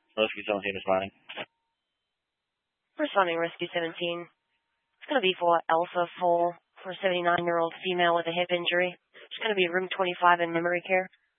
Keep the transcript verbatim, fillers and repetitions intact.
Rescue seventeen responding. Responding Rescue seventeen. It's going to be for Alpha four for a seventy-nine-year-old female with a hip injury. She's going to be room twenty-five in memory care.